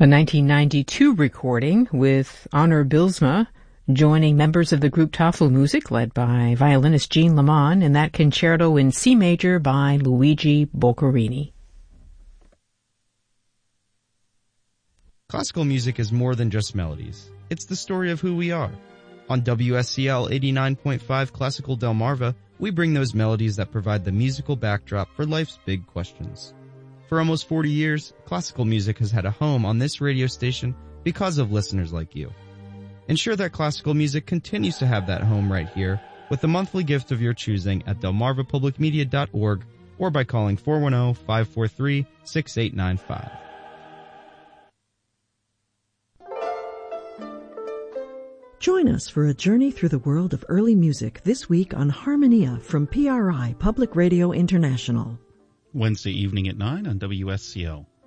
A 1992 recording with Honor Bylsma joining members of the group Tafelmusik led by violinist Jean Lamont in that concerto in C major by Luigi Boccherini. Classical music is more than just melodies. It's the story of who we are. On WSCL 89.5 Classical Delmarva, we bring those melodies that provide the musical backdrop for life's big questions. For almost 40 years, classical music has had a home on this radio station because of listeners like you. Ensure that classical music continues to have that home right here with a monthly gift of your choosing at delmarvapublicmedia.org or by calling 410-543-6895. Join us for a journey through the world of early music this week on Harmonia from PRI Public Radio International. Wednesday evening at 9 on WSCO.